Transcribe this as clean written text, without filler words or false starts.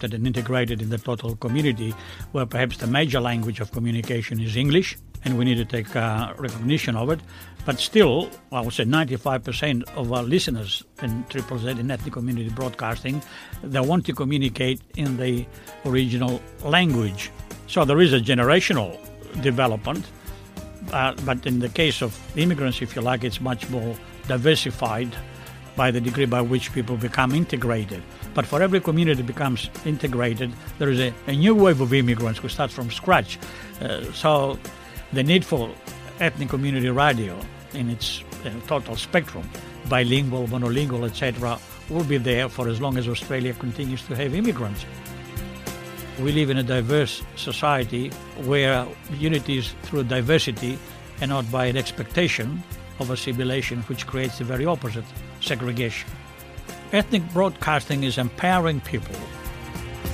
adapted and integrated in the total community, where perhaps the major language of communication is English, and we need to take recognition of it. But still, I would say 95% of our listeners in Triple Z in ethnic community broadcasting, they want to communicate in the original language. So there is a generational development, but in the case of immigrants, if you like, it's much more diversified by the degree by which people become integrated. But for every community that becomes integrated, there is a new wave of immigrants who start from scratch. So the need for ethnic community radio in its total spectrum, bilingual, monolingual, etc., will be there for as long as Australia continues to have immigrants. We live in a diverse society where unity is through diversity and not by an expectation of assimilation, which creates the very opposite, segregation. Ethnic broadcasting is empowering people